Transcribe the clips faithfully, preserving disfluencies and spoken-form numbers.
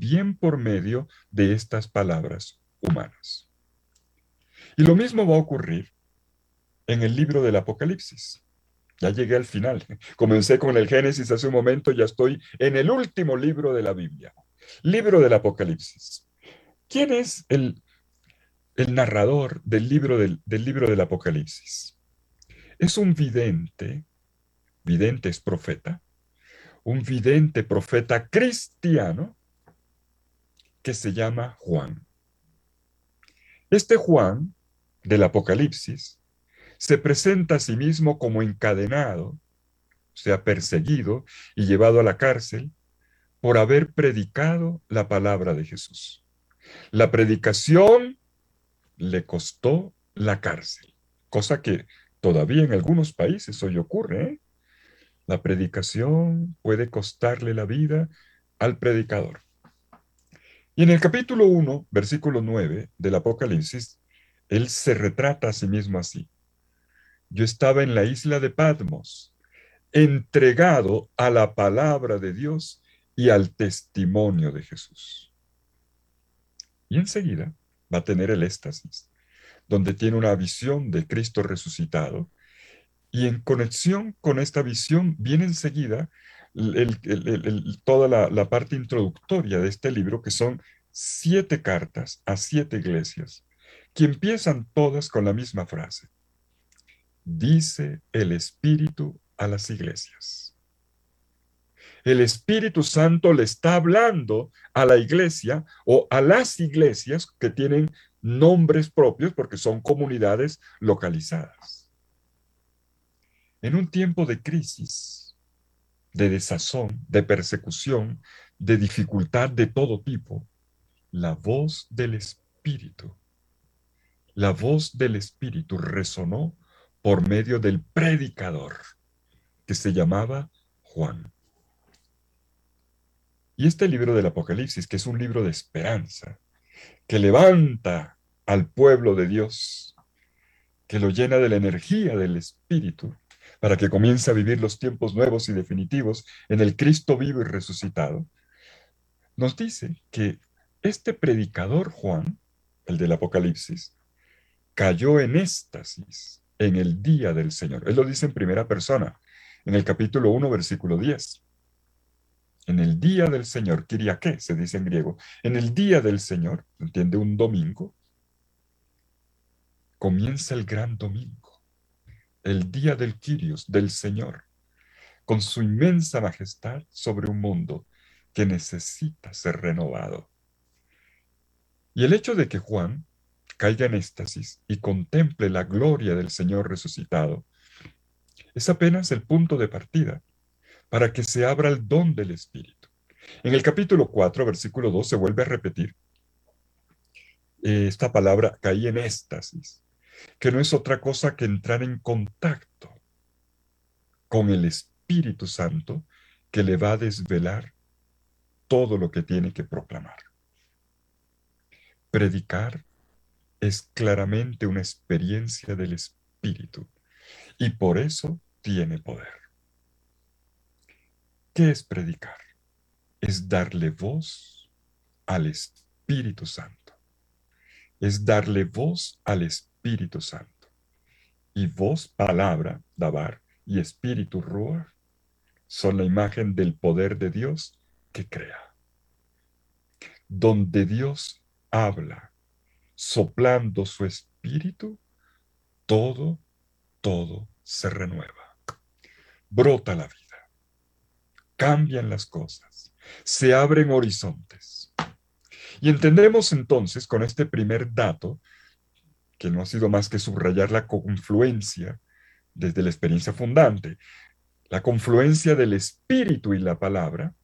también por medio de estas palabras humanas. Y lo mismo va a ocurrir en el libro del Apocalipsis. Ya llegué al final. Comencé con el Génesis hace un momento, ya estoy en el último libro de la Biblia. Libro del Apocalipsis. ¿Quién es el, el narrador del libro del, del libro del Apocalipsis? Es un vidente, vidente es profeta, un vidente profeta cristiano que se llama Juan. Este Juan del Apocalipsis se presenta a sí mismo como encadenado, o sea, perseguido y llevado a la cárcel por haber predicado la palabra de Jesús. La predicación le costó la cárcel, cosa que todavía en algunos países hoy ocurre, ¿eh? La predicación puede costarle la vida al predicador. Y en el capítulo uno, versículo nueve del Apocalipsis, él se retrata a sí mismo así. Yo estaba en la isla de Patmos, entregado a la palabra de Dios y al testimonio de Jesús. Y enseguida va a tener el éxtasis, donde tiene una visión de Cristo resucitado. Y en conexión con esta visión viene enseguida el, el, el, el, toda la, la parte introductoria de este libro, que son siete cartas a siete iglesias, que empiezan todas con la misma frase. Dice el Espíritu a las iglesias. El Espíritu Santo le está hablando a la iglesia o a las iglesias que tienen nombres propios porque son comunidades localizadas. En un tiempo de crisis, de desazón, de persecución, de dificultad de todo tipo, la voz del Espíritu, la voz del Espíritu resonó por medio del predicador que se llamaba Juan. Y este libro del Apocalipsis, que es un libro de esperanza, que levanta al pueblo de Dios, que lo llena de la energía del Espíritu, para que comience a vivir los tiempos nuevos y definitivos en el Cristo vivo y resucitado, nos dice que este predicador Juan, el del Apocalipsis, cayó en éxtasis en el día del Señor. Él lo dice en primera persona, en el capítulo uno, versículo diez. En el día del Señor, Kyriake, se dice en griego, en el día del Señor, entiende, un domingo, comienza el gran domingo, el día del Kyrios, del Señor, con su inmensa majestad sobre un mundo que necesita ser renovado. Y el hecho de que Juan caiga en éxtasis y contemple la gloria del Señor resucitado es apenas el punto de partida para que se abra el don del Espíritu. En el capítulo cuatro, versículo dos, se vuelve a repetir eh, esta palabra, caí en éxtasis, que no es otra cosa que entrar en contacto con el Espíritu Santo que le va a desvelar todo lo que tiene que proclamar. Predicar es claramente una experiencia del Espíritu y por eso tiene poder. ¿Qué es predicar? Es darle voz al Espíritu Santo. Es darle voz al Espíritu Santo. Y voz, palabra, dabar, y espíritu, ruach, son la imagen del poder de Dios que crea. Donde Dios habla, soplando su espíritu, todo, todo se renueva. Brota la vida. Cambian las cosas. Se abren horizontes. Y entendemos entonces con este primer dato, que no ha sido más que subrayar la confluencia desde la experiencia fundante, la confluencia del espíritu y la palabra,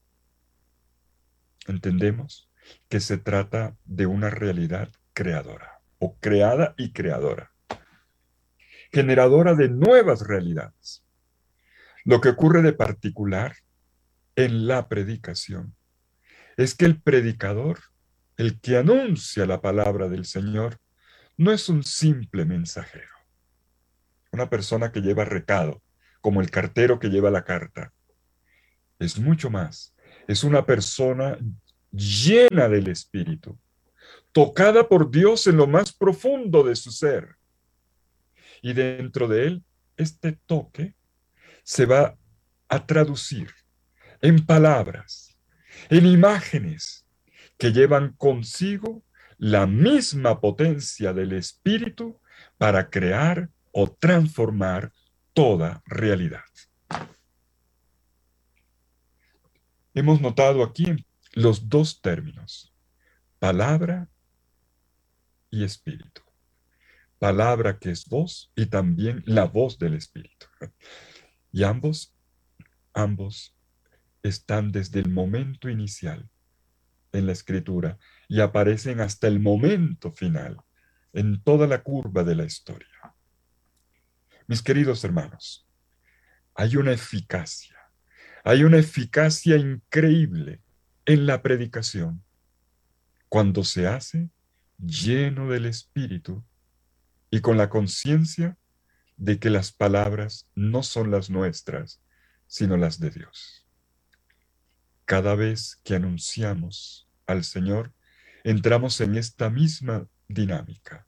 entendemos que se trata de una realidad creadora, o creada y creadora, generadora de nuevas realidades. Lo que ocurre de particular en la predicación es que el predicador, el que anuncia la palabra del Señor, no es un simple mensajero, una persona que lleva recado, como el cartero que lleva la carta. Es mucho más. Es una persona llena del Espíritu, tocada por Dios en lo más profundo de su ser. Y dentro de él, este toque se va a traducir en palabras, en imágenes que llevan consigo la misma potencia del Espíritu para crear o transformar toda realidad. Hemos notado aquí los dos términos, palabra y espíritu. Palabra que es voz y también la voz del Espíritu. Y ambos, ambos están desde el momento inicial en la escritura y aparecen hasta el momento final en toda la curva de la historia. Mis queridos hermanos, hay una eficacia, hay una eficacia increíble en la predicación cuando se hace lleno del Espíritu y con la conciencia de que las palabras no son las nuestras, sino las de Dios. Cada vez que anunciamos al Señor, entramos en esta misma dinámica.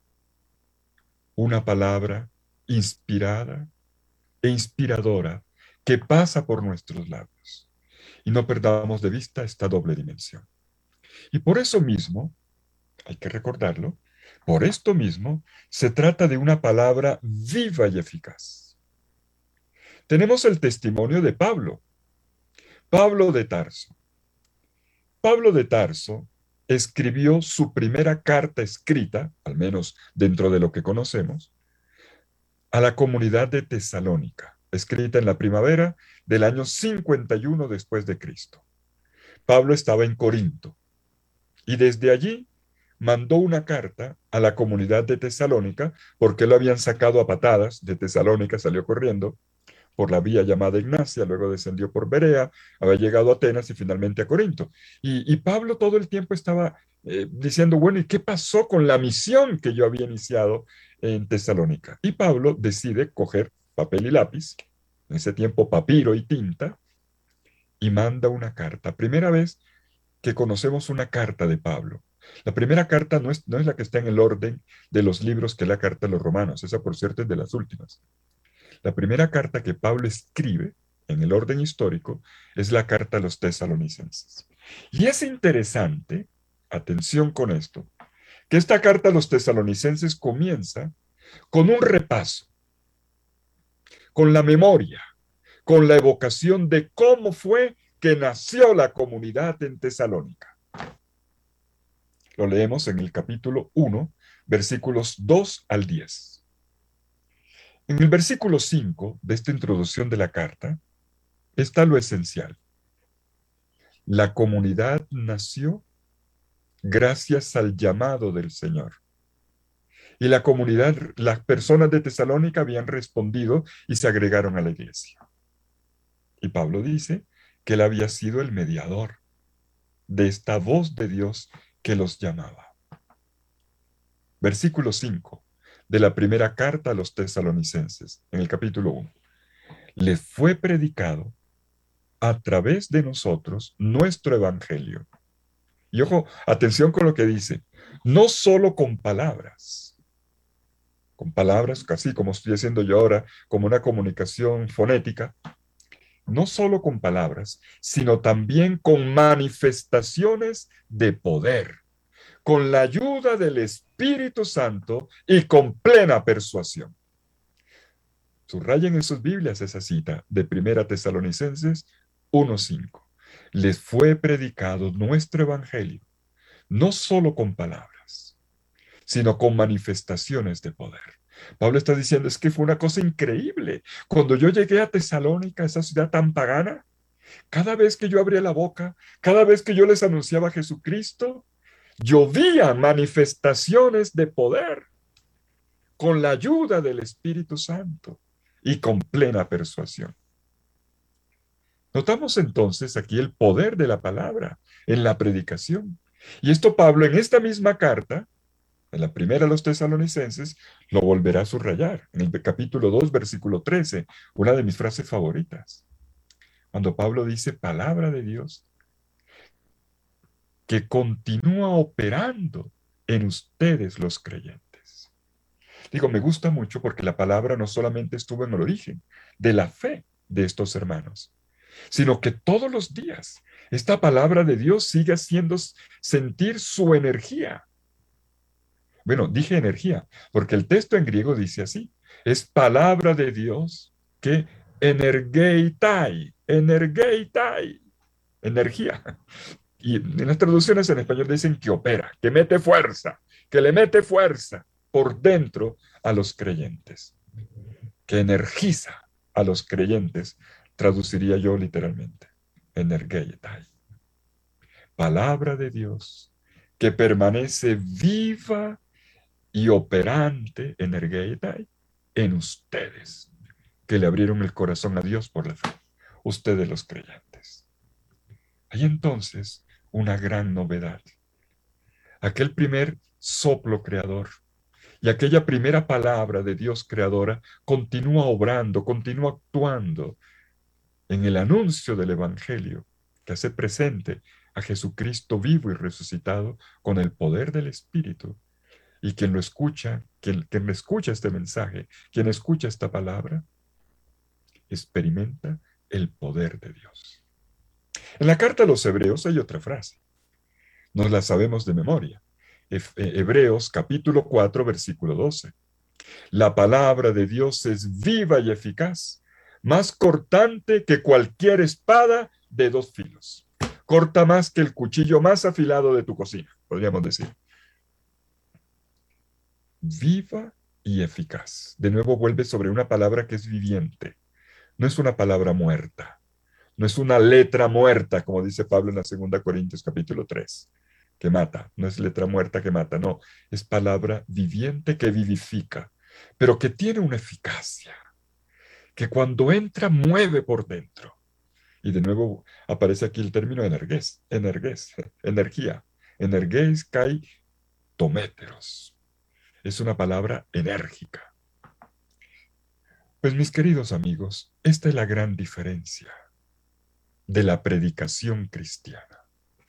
Una palabra inspirada e inspiradora que pasa por nuestros labios. Y no perdamos de vista esta doble dimensión. Y por eso mismo, hay que recordarlo, por esto mismo se trata de una palabra viva y eficaz. Tenemos el testimonio de Pablo, Pablo de Tarso. Pablo de Tarso escribió su primera carta escrita, al menos dentro de lo que conocemos, a la comunidad de Tesalónica, escrita en la primavera del año cincuenta y uno después de Cristo. Pablo estaba en Corinto y desde allí mandó una carta a la comunidad de Tesalónica porque lo habían sacado a patadas de Tesalónica, salió corriendo por la vía llamada Ignacia, luego descendió por Berea, había llegado a Atenas y finalmente a Corinto. Y, y Pablo todo el tiempo estaba eh, diciendo, bueno, ¿y qué pasó con la misión que yo había iniciado en Tesalónica? Y Pablo decide coger papel y lápiz, en ese tiempo papiro y tinta, y manda una carta. Primera vez que conocemos una carta de Pablo. La primera carta no es, no es la que está en el orden de los libros que es la carta de los romanos, esa por cierto es de las últimas. La primera carta que Pablo escribe en el orden histórico es la carta a los tesalonicenses. Y es interesante, atención con esto, que esta carta a los tesalonicenses comienza con un repaso, con la memoria, con la evocación de cómo fue que nació la comunidad en Tesalónica. Lo leemos en el capítulo uno, versículos dos al diez. En el versículo cinco de esta introducción de la carta está lo esencial. La comunidad nació gracias al llamado del Señor. Y la comunidad, las personas de Tesalónica habían respondido y se agregaron a la iglesia. Y Pablo dice que él había sido el mediador de esta voz de Dios que los llamaba. Versículo cinco de la primera carta a los tesalonicenses, en el capítulo uno. Le fue predicado a través de nosotros nuestro evangelio. Y ojo, atención con lo que dice, no solo con palabras, con palabras, casi como estoy haciendo yo ahora, como una comunicación fonética, no solo con palabras, sino también con manifestaciones de poder, con la ayuda del Espíritu Santo y con plena persuasión. Subrayen en sus Biblias esa cita de Primera Tesalonicenses uno cinco. Les fue predicado nuestro evangelio, no solo con palabras, sino con manifestaciones de poder. Pablo está diciendo, es que fue una cosa increíble. Cuando yo llegué a Tesalónica, esa ciudad tan pagana, cada vez que yo abría la boca, cada vez que yo les anunciaba a Jesucristo, llovía manifestaciones de poder con la ayuda del Espíritu Santo y con plena persuasión. Notamos entonces aquí el poder de la palabra en la predicación. Y esto Pablo en esta misma carta, en la primera a los tesalonicenses, lo volverá a subrayar en el capítulo dos, versículo trece, una de mis frases favoritas. Cuando Pablo dice palabra de Dios, que continúa operando en ustedes los creyentes. Digo, me gusta mucho porque la palabra no solamente estuvo en el origen de la fe de estos hermanos, sino que todos los días esta palabra de Dios sigue haciendo sentir su energía. Bueno, dije energía, porque el texto en griego dice así, es palabra de Dios que energeitai, energeitai, energía. Y en las traducciones en español dicen que opera, que mete fuerza, que le mete fuerza por dentro a los creyentes, que energiza a los creyentes, traduciría yo literalmente, energeitai. Palabra de Dios que permanece viva y operante, energeitai, en ustedes, que le abrieron el corazón a Dios por la fe, ustedes los creyentes. Hay entonces una gran novedad. Aquel primer soplo creador y aquella primera palabra de Dios creadora continúa obrando, continúa actuando en el anuncio del Evangelio que hace presente a Jesucristo vivo y resucitado con el poder del Espíritu. Y quien lo escucha, quien, quien escucha este mensaje, quien escucha esta palabra, experimenta el poder de Dios. En la carta a los Hebreos hay otra frase. Nos la sabemos de memoria. Hebreos capítulo cuatro, versículo doce. La palabra de Dios es viva y eficaz, más cortante que cualquier espada de dos filos. Corta más que el cuchillo más afilado de tu cocina, podríamos decir. Viva y eficaz. De nuevo vuelve sobre una palabra que es viviente. No es una palabra muerta. No es una letra muerta, como dice Pablo en la segunda Corintios capítulo tres, que mata. No es letra muerta que mata, no. Es palabra viviente que vivifica, pero que tiene una eficacia, que cuando entra mueve por dentro. Y de nuevo aparece aquí el término energés, energés, energía. Energés kai tométeros. Es una palabra enérgica. Pues mis queridos amigos, esta es la gran diferencia de la predicación cristiana.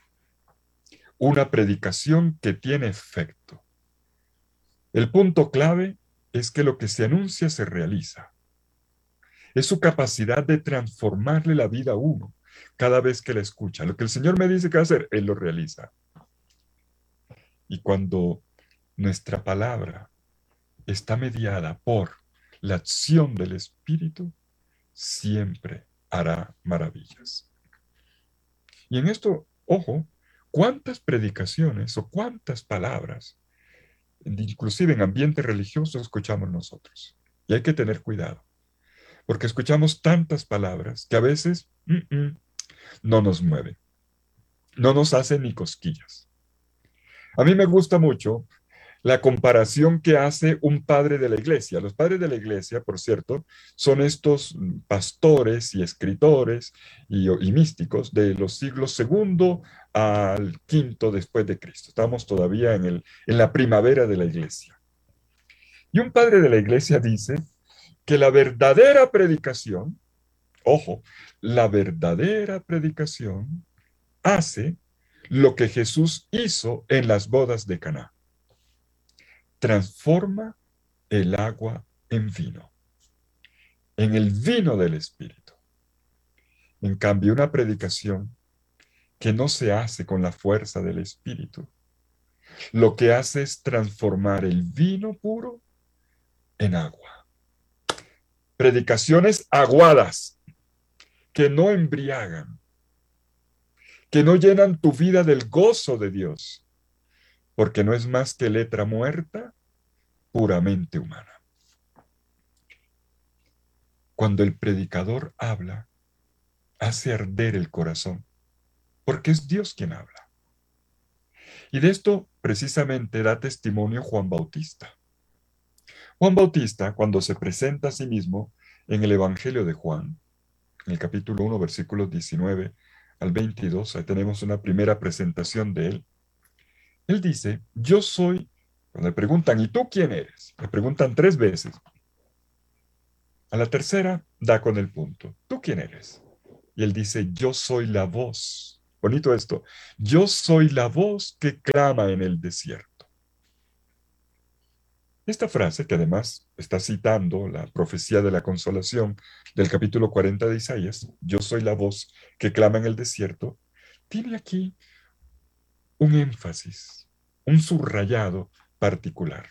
Una predicación que tiene efecto. El punto clave es que lo que se anuncia se realiza. Es su capacidad de transformarle la vida a uno cada vez que la escucha. Lo que el Señor me dice que hacer, Él lo realiza. Y cuando nuestra palabra está mediada por la acción del Espíritu, siempre hará maravillas. Y en esto, ojo, cuántas predicaciones o cuántas palabras, inclusive en ambiente religioso, escuchamos nosotros. Y hay que tener cuidado, porque escuchamos tantas palabras que a veces mm, mm, no nos mueven, no nos hacen ni cosquillas. A mí me gusta mucho la comparación que hace un padre de la iglesia. Los padres de la iglesia, por cierto, son estos pastores y escritores y, y místicos de los siglos segundo al quinto después de Cristo. Estamos todavía en, el, en la primavera de la iglesia. Y un padre de la iglesia dice que la verdadera predicación, ojo, la verdadera predicación hace lo que Jesús hizo en las bodas de Caná. Transforma el agua en vino, en el vino del Espíritu. En cambio, una predicación que no se hace con la fuerza del Espíritu, lo que hace es transformar el vino puro en agua. Predicaciones aguadas, que no embriagan, que no llenan tu vida del gozo de Dios, porque no es más que letra muerta, puramente humana. Cuando el predicador habla, hace arder el corazón, porque es Dios quien habla. Y de esto precisamente da testimonio Juan Bautista. Juan Bautista, cuando se presenta a sí mismo en el Evangelio de Juan, en el capítulo uno, versículos diecinueve al veintidós, ahí tenemos una primera presentación de él. Él dice, yo soy, cuando le preguntan, ¿y tú quién eres? Le preguntan tres veces. A la tercera da con el punto, ¿tú quién eres? Y él dice, yo soy la voz bonito esto. Yo soy la voz que clama en el desierto. Esta frase, que además está citando la profecía de la consolación del capítulo cuarenta de Isaías, yo soy la voz que clama en el desierto, tiene aquí un énfasis, un subrayado particular.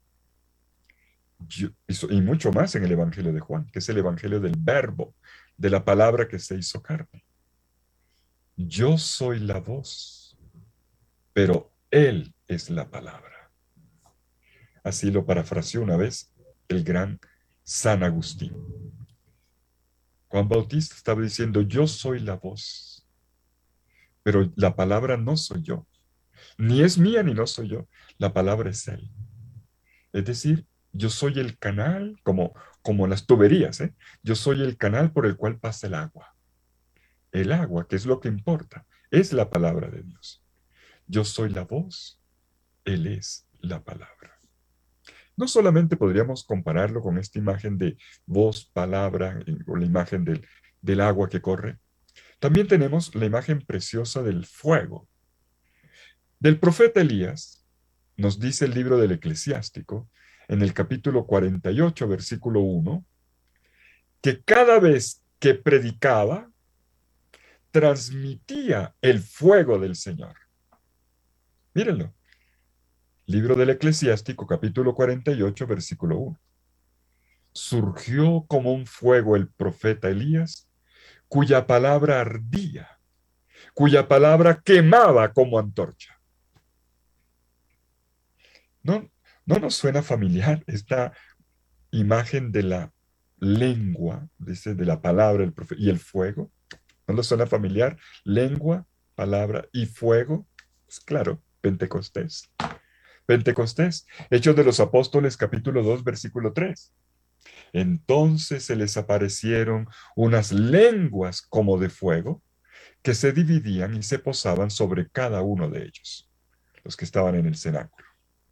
Yo- y, so- y mucho más en el Evangelio de Juan, que es el Evangelio del Verbo, de la palabra que se hizo carne. Yo soy la voz, pero Él es la palabra. Así lo parafraseó una vez el gran San Agustín. Juan Bautista estaba diciendo, yo soy la voz, pero la palabra no soy yo. Ni es mía ni no soy yo. La palabra es Él. Es decir, yo soy el canal, como, como las tuberías, ¿eh? Yo soy el canal por el cual pasa el agua. El agua, que es lo que importa, es la palabra de Dios. Yo soy la voz, Él es la palabra. No solamente podríamos compararlo con esta imagen de voz, palabra, eh, o la imagen del, del agua que corre, también tenemos la imagen preciosa del fuego. Del profeta Elías, nos dice el libro del Eclesiástico, en el capítulo cuarenta y ocho, versículo uno, que cada vez que predicaba, transmitía el fuego del Señor. Mírenlo. Libro del Eclesiástico, capítulo cuarenta y ocho, versículo uno. Surgió como un fuego el profeta Elías, cuya palabra ardía, cuya palabra quemaba como antorcha. ¿No, no nos suena familiar esta imagen de la lengua, dice, de la palabra el profe- y el fuego? ¿No nos suena familiar? Lengua, palabra y fuego. Pues claro, Pentecostés. Pentecostés, Hechos de los Apóstoles, capítulo dos, versículo tres. Entonces se les aparecieron unas lenguas como de fuego que se dividían y se posaban sobre cada uno de ellos, los que estaban en el cenáculo.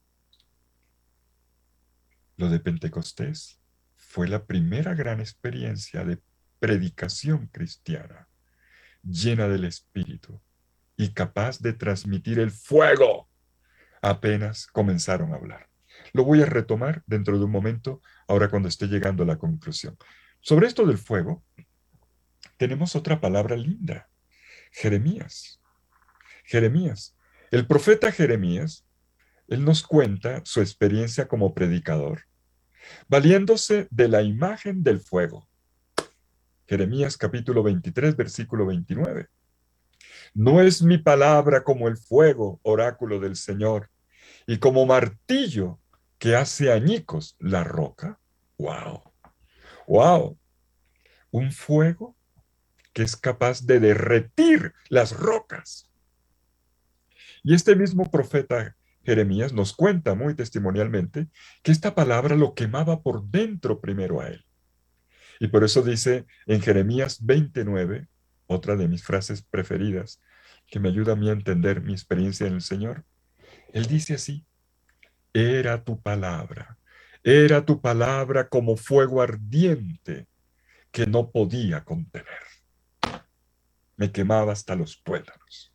Lo de Pentecostés fue la primera gran experiencia de predicación cristiana, llena del Espíritu y capaz de transmitir el fuego apenas comenzaron a hablar. Lo voy a retomar dentro de un momento, ahora cuando esté llegando a la conclusión. Sobre esto del fuego, tenemos otra palabra linda, Jeremías. Jeremías. El profeta Jeremías, él nos cuenta su experiencia como predicador, valiéndose de la imagen del fuego. Jeremías capítulo veintitrés, versículo veintinueve. No es mi palabra como el fuego, oráculo del Señor, y como martillo que hace añicos la roca. ¡Wow! ¡Wow! Un fuego que es capaz de derretir las rocas. Y este mismo profeta Jeremías nos cuenta muy testimonialmente que esta palabra lo quemaba por dentro primero a él. Y por eso dice en Jeremías veintinueve, otra de mis frases preferidas, que me ayuda a mí a entender mi experiencia en el Señor, él dice así, era tu palabra, era tu palabra como fuego ardiente que no podía contener. Me quemaba hasta los tuétanos.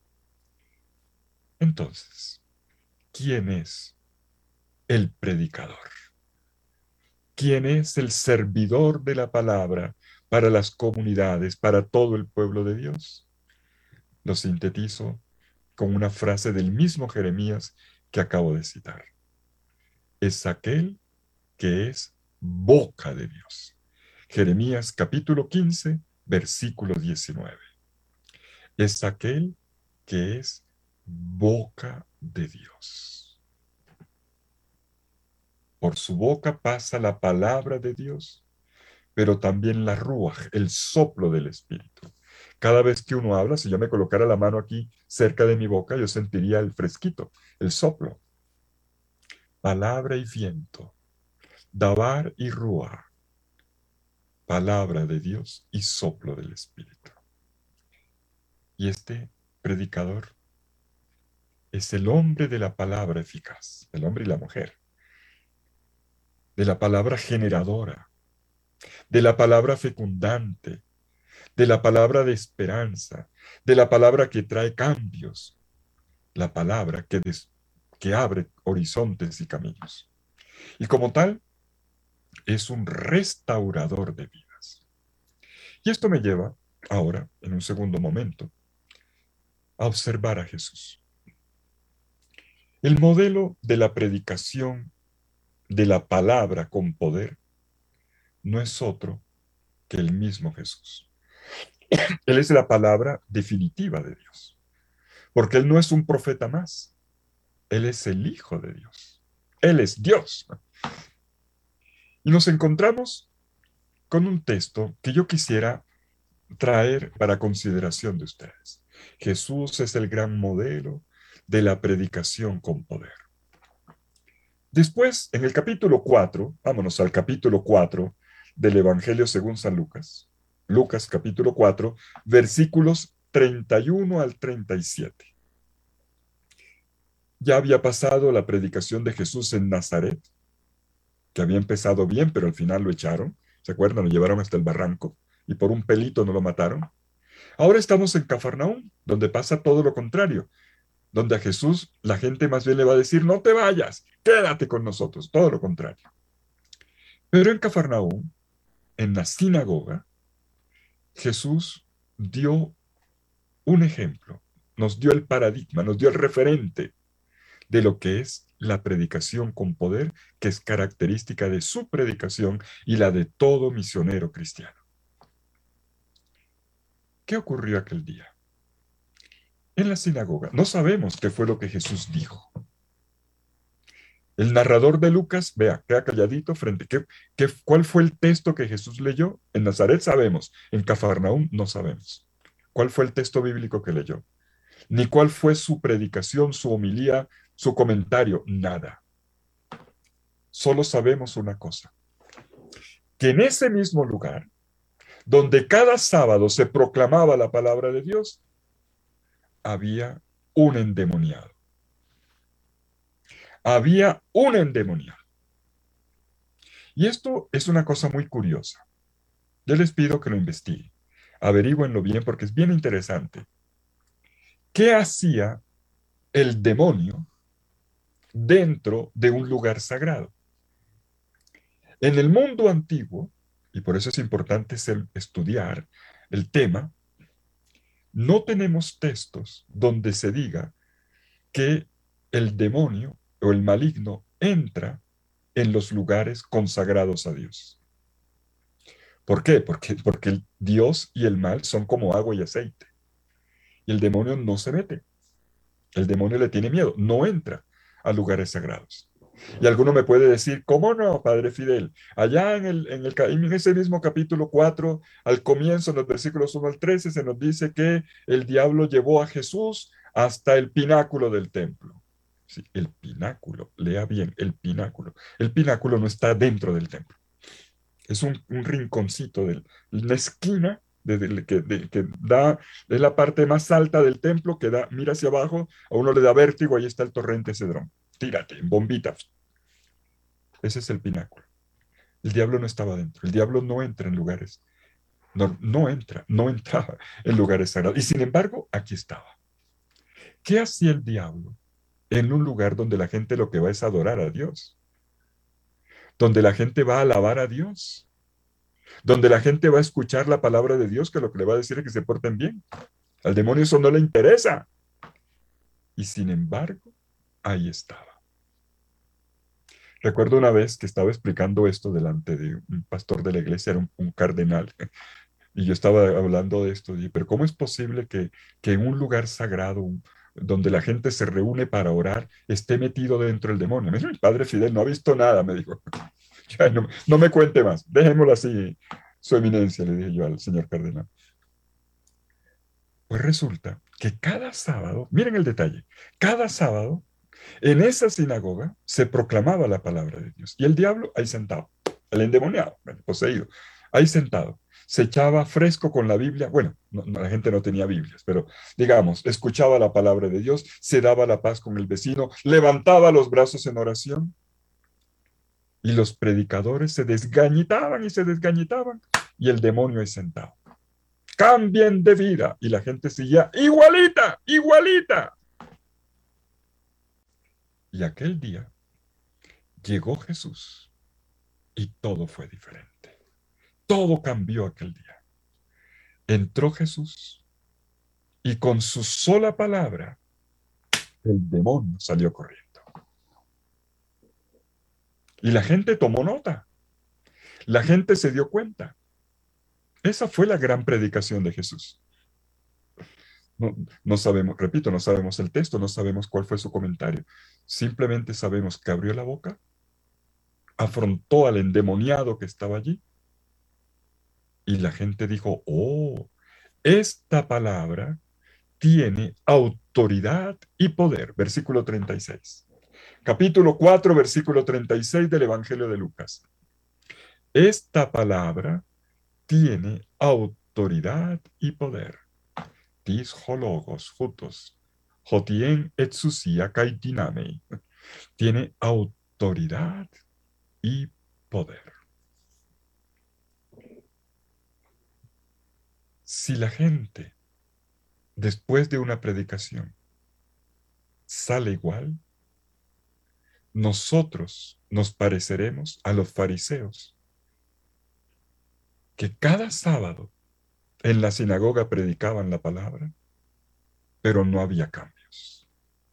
Entonces, ¿quién es el predicador? ¿Quién es el servidor de la palabra para las comunidades, para todo el pueblo de Dios? Lo sintetizo con una frase del mismo Jeremías que acabo de citar. Es aquel que es boca de Dios. Jeremías capítulo quince, versículo diecinueve. Es aquel que es boca de Dios. Por su boca pasa la palabra de Dios, pero también la ruaj, el soplo del Espíritu. Cada vez que uno habla, si yo me colocara la mano aquí cerca de mi boca, yo sentiría el fresquito, el soplo. Palabra y viento, dabar y ruaj, palabra de Dios y soplo del Espíritu. Y este predicador es el hombre de la palabra eficaz, el hombre y la mujer, de la palabra generadora, de la palabra fecundante, de la palabra de esperanza, de la palabra que trae cambios, la palabra que, des- que abre horizontes y caminos. Y como tal, es un restaurador de vidas. Y esto me lleva ahora, en un segundo momento, a observar a Jesús. El modelo de la predicación de la palabra con poder no es otro que el mismo Jesús. Él es la palabra definitiva de Dios, porque Él no es un profeta más, Él es el Hijo de Dios, Él es Dios. Y nos encontramos con un texto que yo quisiera traer para consideración de ustedes. Jesús es el gran modelo de la predicación con poder. Después, en el capítulo cuatro, vámonos al capítulo cuatro del Evangelio según San Lucas. Lucas capítulo cuatro, versículos treinta y uno al treinta y siete. Ya había pasado la predicación de Jesús en Nazaret, que había empezado bien, pero al final lo echaron. ¿Se acuerdan? Lo llevaron hasta el barranco y por un pelito no lo mataron. Ahora estamos en Cafarnaúm, donde pasa todo lo contrario, donde a Jesús la gente más bien le va a decir, no te vayas, quédate con nosotros, todo lo contrario. Pero en Cafarnaúm, en la sinagoga, Jesús dio un ejemplo, nos dio el paradigma, nos dio el referente de lo que es la predicación con poder, que es característica de su predicación y la de todo misionero cristiano. ¿Qué ocurrió aquel día? En la sinagoga, no sabemos qué fue lo que Jesús dijo. El narrador de Lucas, vea, queda calladito frente. ¿Qué, qué, ¿Cuál fue el texto que Jesús leyó? En Nazaret sabemos, en Cafarnaúm no sabemos. ¿Cuál fue el texto bíblico que leyó? Ni cuál fue su predicación, su homilía, su comentario, nada. Solo sabemos una cosa, que en ese mismo lugar, donde cada sábado se proclamaba la palabra de Dios, había un endemoniado. Había un endemoniado. Y esto es una cosa muy curiosa. Yo les pido que lo investiguen. Averígüenlo bien porque es bien interesante. ¿Qué hacía el demonio dentro de un lugar sagrado? En el mundo antiguo, y por eso es importante ser- estudiar el tema, no tenemos textos donde se diga que el demonio o el maligno entra en los lugares consagrados a Dios. ¿Por qué? Porque, porque el Dios y el mal son como agua y aceite. Y el demonio no se mete. El demonio le tiene miedo, no entra a lugares sagrados. Y alguno me puede decir, ¿cómo no, Padre Fidel? Allá en, el, en, el, en ese mismo capítulo cuatro, al comienzo, en los versículos uno al trece, se nos dice que el diablo llevó a Jesús hasta el pináculo del templo. Sí, el pináculo, lea bien, el pináculo. El pináculo no está dentro del templo. Es un, un rinconcito, de una esquina de, de, que, de, que da, es la parte más alta del templo que da, mira hacia abajo, a uno le da vértigo, ahí está el torrente Cedrón. Tírate, en bombita. Ese es el pináculo. El diablo no estaba dentro. El diablo no entra en lugares. No, no entra, no entraba en lugares sagrados. Y sin embargo, aquí estaba. ¿Qué hacía el diablo en un lugar donde la gente lo que va es adorar a Dios? Donde la gente va a alabar a Dios. Donde la gente va a escuchar la palabra de Dios, que lo que le va a decir es que se porten bien. Al demonio eso no le interesa. Y sin embargo, ahí estaba. Recuerdo una vez que estaba explicando esto delante de un pastor de la iglesia, era un, un cardenal, y yo estaba hablando de esto, y, pero ¿cómo es posible que, que en un lugar sagrado, un, donde la gente se reúne para orar, esté metido dentro el demonio? Me dijo, el padre Fidel no ha visto nada, me dijo. Ya, no, no me cuente más, dejémoslo así, su eminencia, le dije yo al señor cardenal. Pues resulta que cada sábado, miren el detalle, cada sábado en esa sinagoga se proclamaba la palabra de Dios y el diablo ahí sentado, el endemoniado, el poseído, ahí sentado, se echaba fresco con la Biblia. Bueno, no, no, la gente no tenía Biblias, pero digamos, escuchaba la palabra de Dios, se daba la paz con el vecino, levantaba los brazos en oración y los predicadores se desgañitaban y se desgañitaban y el demonio ahí sentado. cambien de vida. Y la gente seguía igualita, igualita. Y aquel día llegó Jesús y todo fue diferente. Todo cambió aquel día. Entró Jesús y con su sola palabra el demonio salió corriendo. Y la gente tomó nota. La gente se dio cuenta. Esa fue la gran predicación de Jesús. No, no sabemos, repito, no sabemos el texto, no sabemos cuál fue su comentario. Simplemente sabemos que abrió la boca, afrontó al endemoniado que estaba allí y la gente dijo, oh, esta palabra tiene autoridad y poder. Versículo treinta y seis. Capítulo cuatro, versículo treinta y seis del Evangelio de Lucas. Esta palabra tiene autoridad y poder. Tis hologos jutos, hotien etsusia kai dinamei. Tiene autoridad y poder. Si la gente, después de una predicación, sale igual, nosotros nos pareceremos a los fariseos, que cada sábado en la sinagoga predicaban la palabra, pero no había cambios.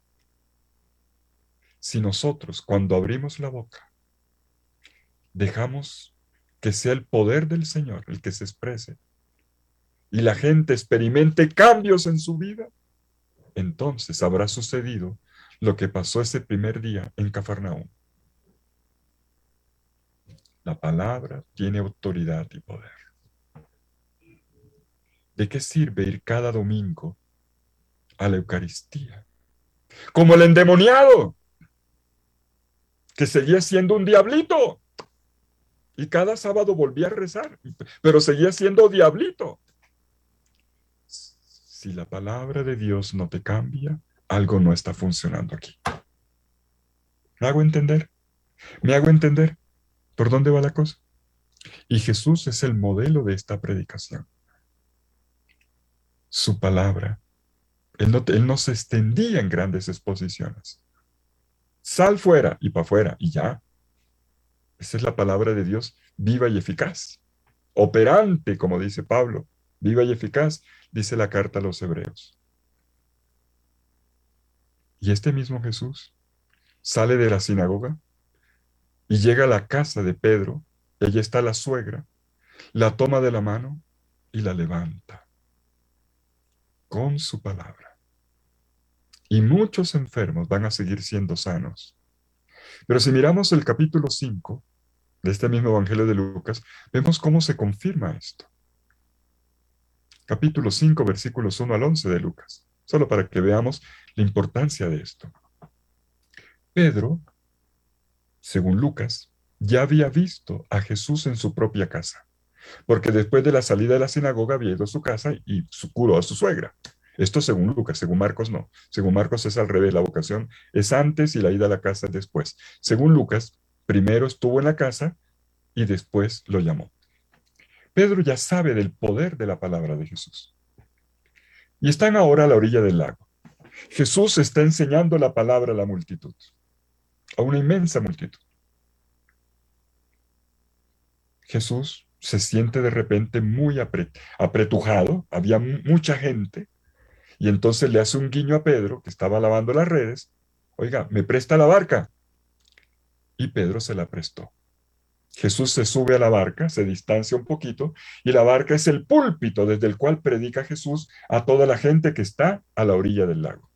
Si nosotros, cuando abrimos la boca, dejamos que sea el poder del Señor el que se exprese y la gente experimente cambios en su vida, entonces habrá sucedido lo que pasó ese primer día en Cafarnaúm. La palabra tiene autoridad y poder. ¿De qué sirve ir cada domingo a la Eucaristía? Como el endemoniado, que seguía siendo un diablito. Y cada sábado volvía a rezar, pero seguía siendo diablito. Si la palabra de Dios no te cambia, algo no está funcionando aquí. ¿Me hago entender? ¿Me hago entender? ¿Por dónde va la cosa? Y Jesús es el modelo de esta predicación. Su palabra. Él no, él no se extendía en grandes exposiciones. Sal fuera y para afuera y ya. Esa es la palabra de Dios viva y eficaz. Operante, como dice Pablo. Viva y eficaz, dice la carta a los hebreos. Y este mismo Jesús sale de la sinagoga y llega a la casa de Pedro, y allí está la suegra, la toma de la mano y la levanta con su palabra. Y muchos enfermos van a seguir siendo sanos. Pero si miramos el capítulo cinco de este mismo Evangelio de Lucas, vemos cómo se confirma esto. Capítulo cinco, versículos uno al once de Lucas, solo para que veamos la importancia de esto. Pedro, según Lucas, ya había visto a Jesús en su propia casa, porque después de la salida de la sinagoga había ido a su casa y curó a su suegra. Esto según Lucas, según Marcos no. Según Marcos es al revés, la vocación es antes y la ida a la casa es después. Según Lucas, primero estuvo en la casa y después lo llamó. Pedro ya sabe del poder de la palabra de Jesús. Y están ahora a la orilla del lago. Jesús está enseñando la palabra a la multitud, a una inmensa multitud. Jesús se siente de repente muy apretujado, había mucha gente, y entonces le hace un guiño a Pedro, que estaba lavando las redes. Oiga, ¿me presta la barca? Y Pedro se la prestó. Jesús se sube a la barca, se distancia un poquito, y la barca es el púlpito desde el cual predica Jesús a toda la gente que está a la orilla del lago.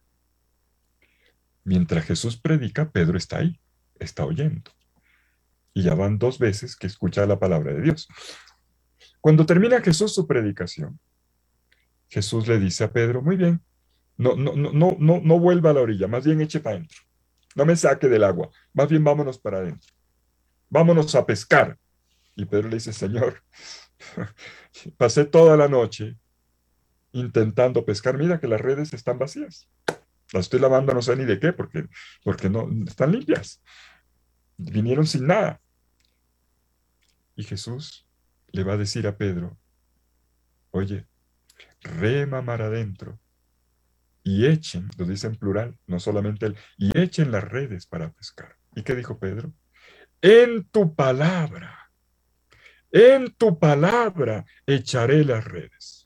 Mientras Jesús predica, Pedro está ahí, está oyendo. Y ya van dos veces que escucha la palabra de Dios. Cuando termina Jesús su predicación, Jesús le dice a Pedro, muy bien, no, no, no, no, no, no vuelva a la orilla, más bien eche para adentro. No me saque del agua, más bien vámonos para adentro. Vámonos a pescar. Y Pedro le dice, Señor, pasé toda la noche intentando pescar. Mira que las redes están vacías. Las estoy lavando, no sé ni de qué, porque, porque no están limpias. Vinieron sin nada. Y Jesús le va a decir a Pedro, Oye, rema mar adentro y echen, lo dice en plural, no solamente él, y echen las redes para pescar. ¿Y qué dijo Pedro? En tu palabra, en tu palabra echaré las redes.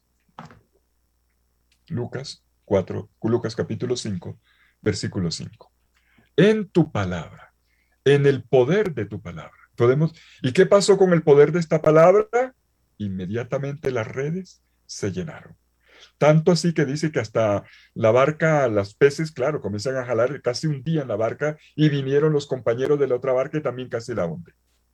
Lucas cuatro, Lucas capítulo cinco, versículo cinco. En tu palabra, en el poder de tu palabra. Podemos, ¿y qué pasó con el poder de esta palabra? Inmediatamente las redes se llenaron. Tanto así que dice que hasta la barca, los peces, claro, comienzan a jalar casi un día en la barca y vinieron los compañeros de la otra barca y también casi la hunden.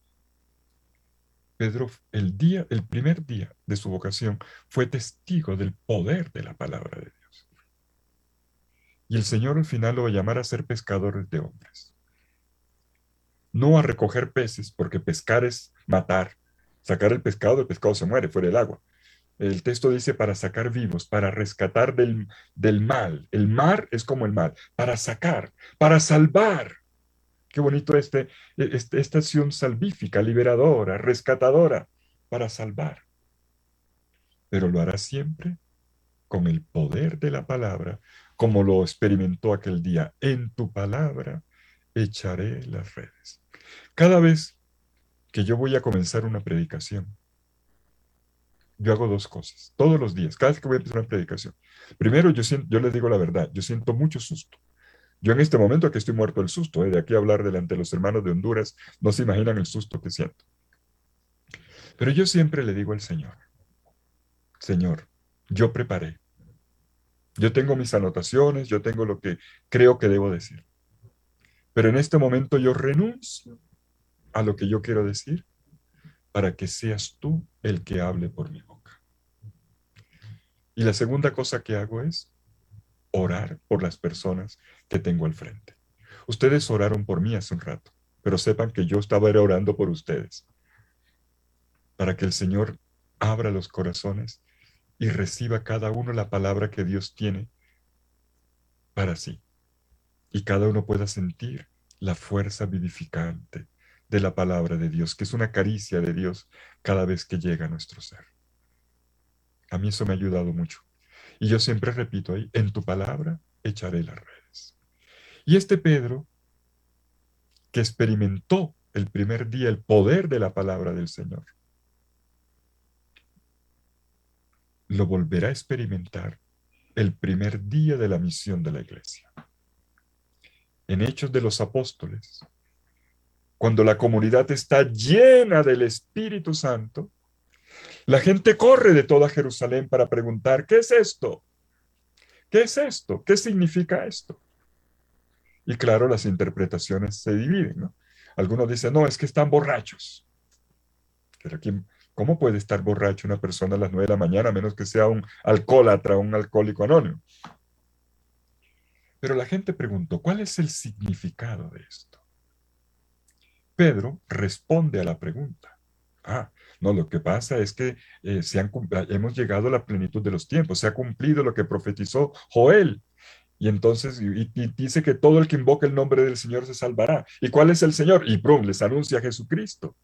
Pedro, el día, el primer día de su vocación, fue testigo del poder de la palabra de Dios. Y el Señor al final lo va a llamar a ser pescadores de hombres. No a recoger peces, porque pescar es matar. Sacar el pescado, el pescado se muere fuera del agua. El texto dice para sacar vivos, para rescatar del, del mal. El mar es como el mal, para sacar, para salvar. Qué bonito este, este, esta acción salvífica, liberadora, rescatadora, para salvar. Pero lo hará siempre con el poder de la palabra, como lo experimentó aquel día. En tu palabra echaré las redes. Cada vez que yo voy a comenzar una predicación, yo hago dos cosas, todos los días, cada vez que voy a empezar una predicación. Primero, yo, siento, yo les digo la verdad, yo siento mucho susto. Yo en este momento aquí estoy muerto del susto, ¿eh? De aquí a hablar delante de los hermanos de Honduras, no se imaginan el susto que siento. Pero yo siempre le digo al Señor, Señor, yo preparé, yo tengo mis anotaciones, yo tengo lo que creo que debo decir. Pero en este momento yo renuncio a lo que yo quiero decir para que seas tú el que hable por mi boca. Y la segunda cosa que hago es orar por las personas que tengo al frente. Ustedes oraron por mí hace un rato, pero sepan que yo estaba orando por ustedes, para que el Señor abra los corazones y reciba cada uno la palabra que Dios tiene para sí, y cada uno pueda sentir la fuerza vivificante de la palabra de Dios, que es una caricia de Dios cada vez que llega a nuestro ser. A mí eso me ha ayudado mucho. Y yo siempre repito ahí, en tu palabra echaré las redes. Y este Pedro, que experimentó el primer día el poder de la palabra del Señor, lo volverá a experimentar el primer día de la misión de la iglesia. En Hechos de los Apóstoles, cuando la comunidad está llena del Espíritu Santo, la gente corre de toda Jerusalén para preguntar, ¿qué es esto? ¿Qué es esto? ¿Qué significa esto? Y claro, las interpretaciones se dividen, ¿no? Algunos dicen, no, es que están borrachos. Pero ¿quién, ¿cómo puede estar borracho una persona a las nueve de la mañana, a menos que sea un alcohólatra, un alcohólico anónimo? Pero la gente preguntó, ¿cuál es el significado de esto? Pedro responde a la pregunta. Ah, no, lo que pasa es que eh, se han, hemos llegado a la plenitud de los tiempos, se ha cumplido lo que profetizó Joel. Y entonces y, y dice que todo el que invoque el nombre del Señor se salvará. ¿Y cuál es el Señor? Y prum, les anuncia a Jesucristo.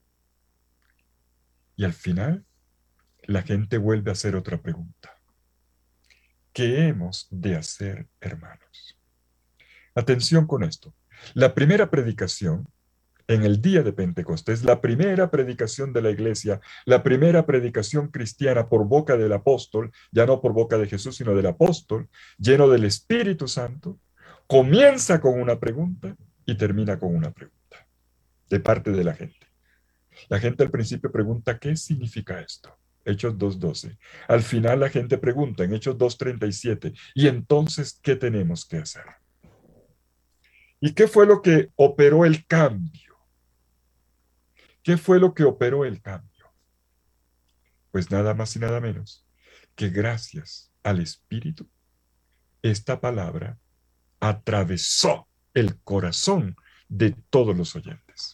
Y al final, la gente vuelve a hacer otra pregunta. ¿Qué hemos de hacer, hermanos? Atención con esto. La primera predicación en el día de Pentecostés, la primera predicación de la iglesia, la primera predicación cristiana por boca del apóstol, ya no por boca de Jesús, sino del apóstol, lleno del Espíritu Santo, comienza con una pregunta y termina con una pregunta de parte de la gente. La gente al principio pregunta, ¿qué significa esto? Hechos dos doce. Al final la gente pregunta en Hechos dos treinta y siete, ¿y entonces qué tenemos que hacer? ¿Y qué fue lo que operó el cambio? ¿Qué fue lo que operó el cambio? Pues nada más y nada menos que gracias al Espíritu, esta palabra atravesó el corazón de todos los oyentes.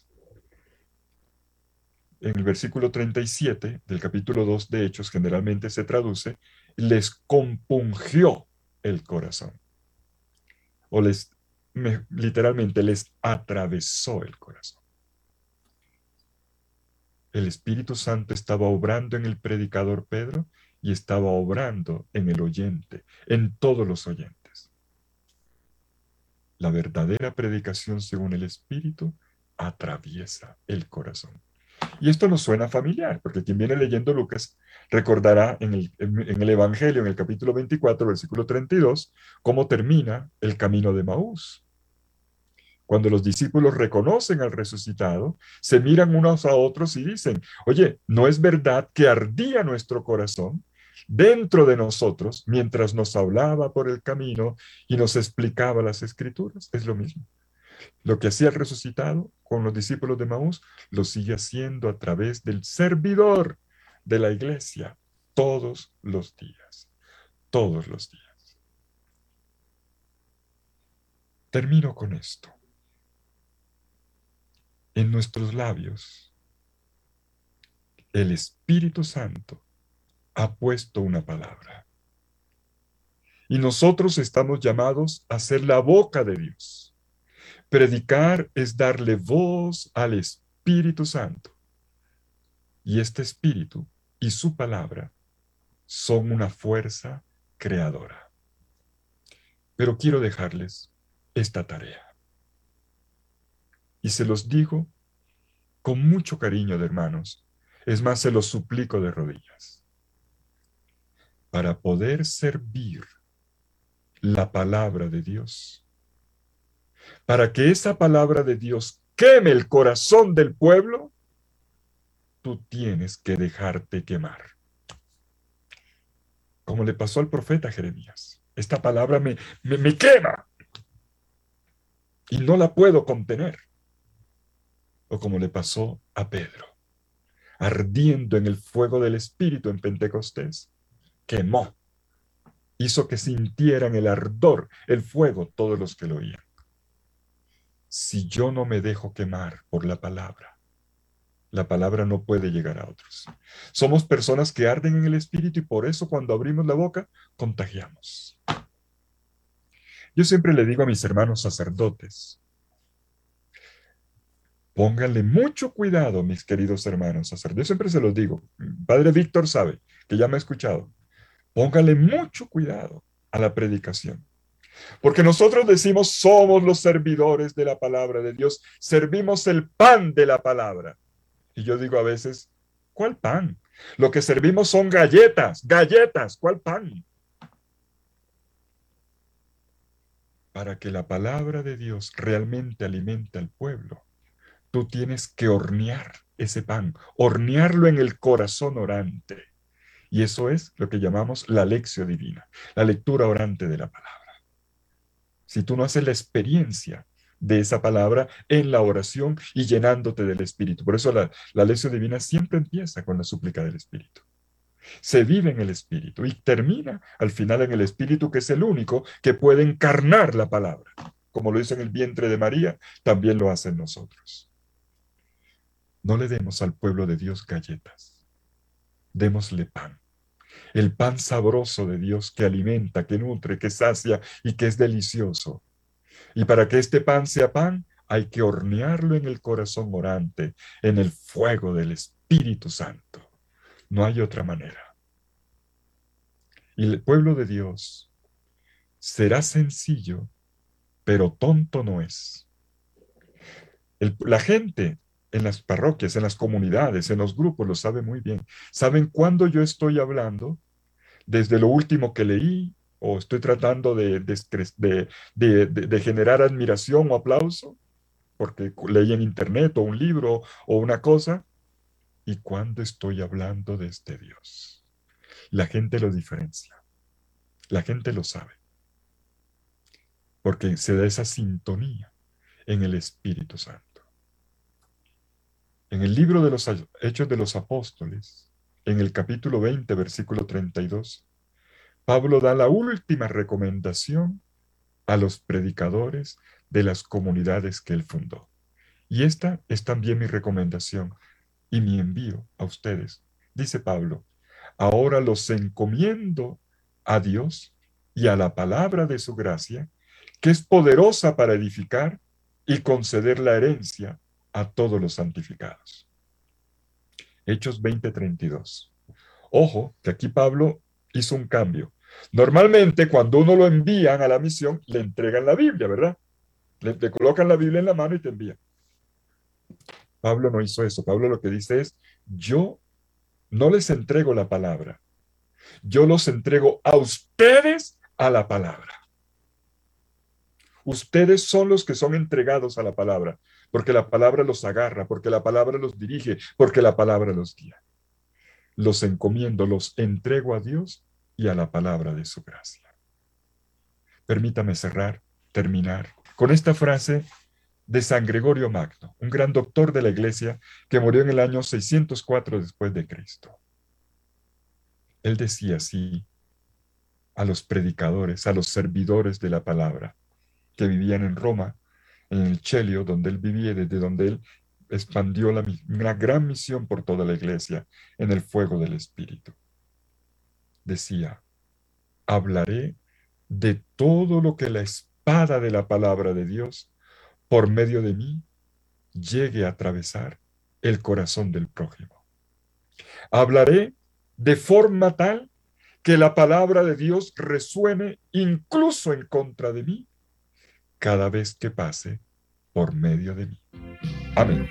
En el versículo treinta y siete del capítulo dos de Hechos generalmente se traduce, les compungió el corazón. O les, me, literalmente, les atravesó el corazón. El Espíritu Santo estaba obrando en el predicador Pedro y estaba obrando en el oyente, en todos los oyentes. La verdadera predicación según el Espíritu atraviesa el corazón. Y esto nos suena familiar, porque quien viene leyendo Lucas recordará en el, en el Evangelio, en el capítulo veinticuatro, versículo treinta y dos, cómo termina el camino de Maús. Cuando los discípulos reconocen al resucitado, se miran unos a otros y dicen, oye, ¿no es verdad que ardía nuestro corazón dentro de nosotros mientras nos hablaba por el camino y nos explicaba las escrituras? Es lo mismo. Lo que hacía el resucitado con los discípulos de Maús, lo sigue haciendo a través del servidor de la iglesia todos los días, todos los días. Termino con esto. En nuestros labios, el Espíritu Santo ha puesto una palabra. Y nosotros estamos llamados a ser la boca de Dios. Predicar es darle voz al Espíritu Santo. Y este Espíritu y su palabra son una fuerza creadora. Pero quiero dejarles esta tarea. Y se los digo con mucho cariño de hermanos. Es más, se los suplico de rodillas. Para poder servir la palabra de Dios, para que esa palabra de Dios queme el corazón del pueblo, tú tienes que dejarte quemar. Como le pasó al profeta Jeremías. Esta palabra me, me, me quema y no la puedo contener. O como le pasó a Pedro, ardiendo en el fuego del Espíritu en Pentecostés, quemó, hizo que sintieran el ardor, el fuego, todos los que lo oían. Si yo no me dejo quemar por la palabra, la palabra no puede llegar a otros. Somos personas que arden en el Espíritu y por eso cuando abrimos la boca, contagiamos. Yo siempre le digo a mis hermanos sacerdotes, pónganle mucho cuidado, mis queridos hermanos sacerdotes. Yo siempre se los digo. Padre Víctor sabe que ya me ha escuchado. Póngale mucho cuidado a la predicación. Porque nosotros decimos somos los servidores de la palabra de Dios. Servimos el pan de la palabra. Y yo digo a veces, ¿cuál pan? Lo que servimos son galletas, galletas, ¿cuál pan? Para que la palabra de Dios realmente alimente al pueblo, tú tienes que hornear ese pan, hornearlo en el corazón orante. Y eso es lo que llamamos la lección divina, la lectura orante de la palabra. Si tú no haces la experiencia de esa palabra en la oración y llenándote del Espíritu. Por eso la, la lección divina siempre empieza con la súplica del Espíritu. Se vive en el Espíritu y termina al final en el Espíritu, que es el único que puede encarnar la palabra. Como lo hizo en el vientre de María, también lo hace en nosotros. No le demos al pueblo de Dios galletas, démosle pan. El pan sabroso de Dios que alimenta, que nutre, que sacia y que es delicioso. Y para que este pan sea pan, hay que hornearlo en el corazón orante, en el fuego del Espíritu Santo. No hay otra manera. Y el pueblo de Dios será sencillo, pero tonto no es. El, la gente en las parroquias, en las comunidades, en los grupos lo sabe muy bien. Saben cuándo yo estoy hablando desde lo último que leí o estoy tratando de, de, de, de, de generar admiración o aplauso porque leí en internet o un libro o una cosa, y cuando estoy hablando de este Dios. La gente lo diferencia, la gente lo sabe, porque se da esa sintonía en el Espíritu Santo. En el libro de los Hechos de los Apóstoles, en el capítulo veinte, versículo treinta y dos, Pablo da la última recomendación a los predicadores de las comunidades que él fundó. Y esta es también mi recomendación y mi envío a ustedes. Dice Pablo, ahora los encomiendo a Dios y a la palabra de su gracia, que es poderosa para edificar y conceder la herencia a todos los santificados. Hechos veinte treinta y dos. Ojo, que aquí Pablo hizo un cambio. Normalmente cuando uno lo envían a la misión, le entregan la Biblia, ¿verdad? Le, le colocan la Biblia en la mano y te envían. Pablo no hizo eso. Pablo lo que dice es, yo no les entrego la palabra, yo los entrego a ustedes a la palabra. Ustedes son los que son entregados a la palabra, porque la palabra los agarra, porque la palabra los dirige, porque la palabra los guía. Los encomiendo, los entrego a Dios y a la palabra de su gracia. Permítame cerrar, terminar, con esta frase de San Gregorio Magno, un gran doctor de la Iglesia que murió en el año seiscientos cuatro después de Cristo. Él decía así a los predicadores, a los servidores de la palabra, que vivían en Roma, en el Celio, donde él vivía, desde donde él expandió la, una gran misión por toda la iglesia en el fuego del Espíritu. Decía, hablaré de todo lo que la espada de la palabra de Dios, por medio de mí, llegue a atravesar el corazón del prójimo. Hablaré de forma tal que la palabra de Dios resuene incluso en contra de mí cada vez que pase por medio de mí. Amén.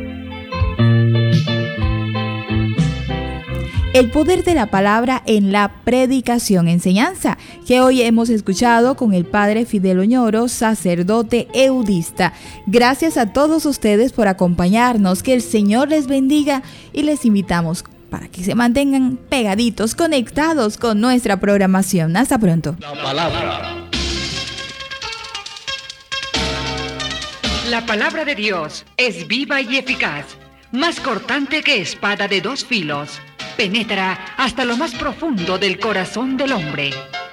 El poder de la palabra en la predicación, enseñanza, que hoy hemos escuchado con el padre Fidel Oñoro, sacerdote eudista. Gracias a todos ustedes por acompañarnos, que el Señor les bendiga y les invitamos para que se mantengan pegaditos, conectados con nuestra programación. Hasta pronto. La palabra. La palabra de Dios es viva y eficaz, más cortante que espada de dos filos. Penetra hasta lo más profundo del corazón del hombre